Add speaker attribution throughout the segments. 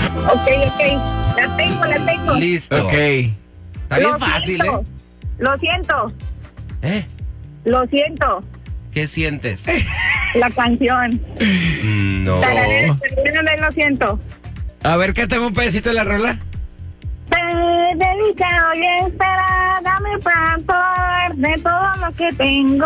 Speaker 1: Ok. La tengo.
Speaker 2: Listo.
Speaker 3: Ok.
Speaker 2: Está bien fácil, ¿eh?
Speaker 1: Lo siento.
Speaker 2: ¿Eh?
Speaker 1: Lo siento.
Speaker 2: ¿Qué sientes?
Speaker 1: La canción.
Speaker 2: No.
Speaker 1: Tararé, lo siento.
Speaker 3: A ver, cántame un pedacito de la rola.
Speaker 1: Delicado y espera, dame pasar de todo lo que tengo.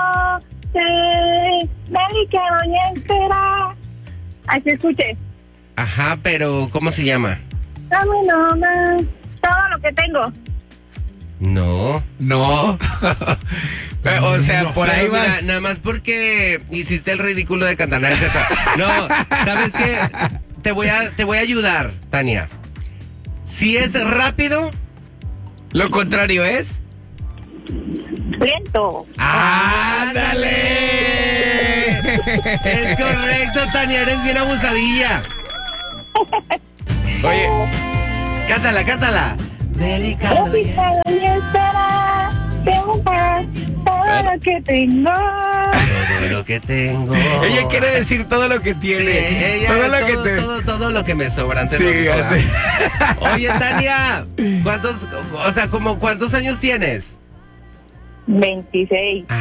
Speaker 1: Delicado y espera. Así escuché.
Speaker 2: Ajá, pero ¿cómo se llama?
Speaker 1: Dame nomás todo lo que tengo.
Speaker 2: No.
Speaker 3: No. O sea,
Speaker 2: No,
Speaker 3: por ahí
Speaker 2: pero mira,
Speaker 3: vas.
Speaker 2: nada más porque hiciste el ridículo de cantar. No, ¿sabes qué? Te voy a ayudar, Tania. Si es rápido...
Speaker 3: Lo contrario es.
Speaker 1: Lento.
Speaker 3: ¡Ándale!
Speaker 2: Es correcto, Tania, eres bien abusadilla. Oye, cántala. Delicado.
Speaker 1: Delicado y espera, dame pasar todo lo que tengo.
Speaker 2: Todo lo que tengo.
Speaker 3: Ella quiere decir todo lo que
Speaker 2: Sí,
Speaker 3: tiene.
Speaker 2: ella, todo lo que me sobra.
Speaker 3: Sí,
Speaker 2: Oye, Tania, ¿cuántos años tienes?
Speaker 1: 26.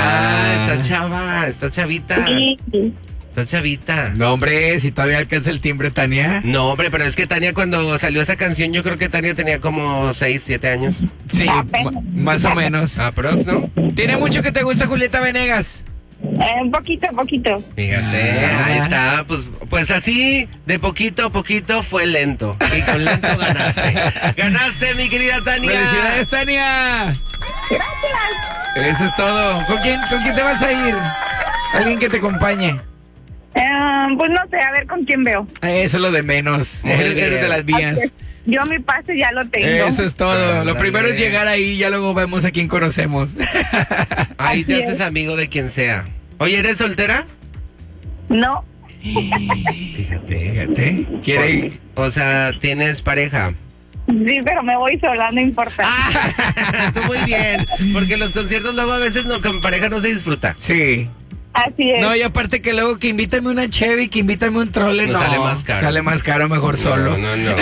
Speaker 2: Está chavita.
Speaker 1: Sí.
Speaker 2: Está chavita.
Speaker 3: No, hombre, si todavía alcanza el timbre, Tania.
Speaker 2: No, hombre, pero es que Tania, cuando salió esa canción, yo creo que Tania tenía como 6, 7 años.
Speaker 3: Sí, más o menos.
Speaker 2: Aprox, ¿no?
Speaker 3: ¿Tiene mucho que te gusta Julieta Venegas?
Speaker 1: Un poquito.
Speaker 2: Fíjate, ahí está. Pues así, de poquito a poquito, fue lento. Y con lento ganaste. Ganaste, mi querida Tania.
Speaker 3: ¡Felicidades, Tania!
Speaker 1: Gracias.
Speaker 3: Eso es todo. ¿Con quién te vas a ir? ¿Alguien que te acompañe?
Speaker 1: Pues no sé, a ver con quién veo.
Speaker 3: Eso es lo de menos. Eres de las mías.
Speaker 1: Yo mi pase ya lo tengo.
Speaker 3: Eso es todo. Lo
Speaker 2: Ándale.
Speaker 3: primero es llegar ahí, ya luego vemos a quién conocemos.
Speaker 2: Ahí te
Speaker 1: Así
Speaker 2: haces
Speaker 1: es.
Speaker 2: amigo de quien sea. Oye, ¿eres soltera?
Speaker 1: No,
Speaker 3: Fíjate. ¿Quiere ir?
Speaker 2: O sea, ¿tienes pareja?
Speaker 1: sí, pero me voy sola, no importa.
Speaker 2: Tú muy bien. Porque los conciertos luego a veces con pareja no se disfruta.
Speaker 3: Sí.
Speaker 1: Así es.
Speaker 3: No, y aparte que luego que invítame una Chevy, que invítame un trole,
Speaker 2: No
Speaker 3: no.
Speaker 2: sale más caro.
Speaker 3: Sale más caro, mejor solo.
Speaker 2: No.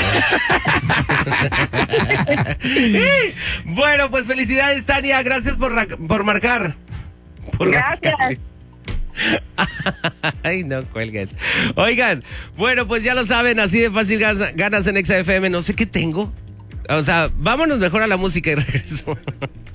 Speaker 2: Bueno, pues felicidades, Tania. Gracias por marcar.
Speaker 1: Gracias.
Speaker 2: Ay, no cuelgues. Oigan, bueno, pues ya lo saben, así de fácil ganas en Exa FM. No sé qué tengo. O sea, vámonos mejor a la música y regreso.